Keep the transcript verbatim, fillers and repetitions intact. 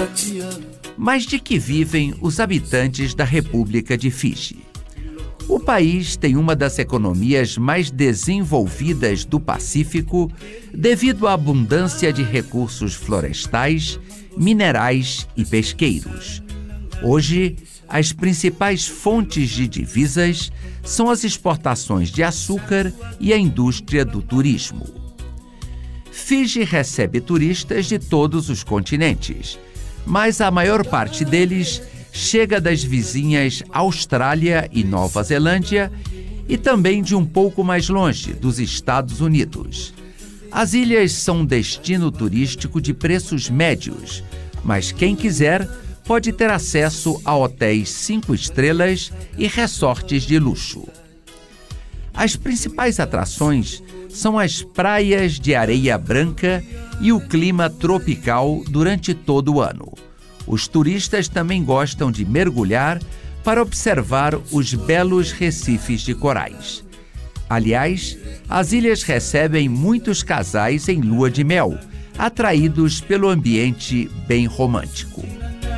Mas de que vivem os habitantes da República de Fiji? O país tem uma das economias mais desenvolvidas do Pacífico devido à abundância de recursos florestais, minerais e pesqueiros. Hoje, as principais fontes de divisas são as exportações de açúcar e a indústria do turismo. Fiji recebe turistas de todos os continentes, mas a maior parte deles chega das vizinhas Austrália e Nova Zelândia e também de um pouco mais longe, dos Estados Unidos. As ilhas são um destino turístico de preços médios, mas quem quiser pode ter acesso a hotéis cinco estrelas e resorts de luxo. As principais atrações são as praias de areia branca e o clima tropical durante todo o ano. Os turistas também gostam de mergulhar para observar os belos recifes de corais. Aliás, as ilhas recebem muitos casais em lua de mel, atraídos pelo ambiente bem romântico.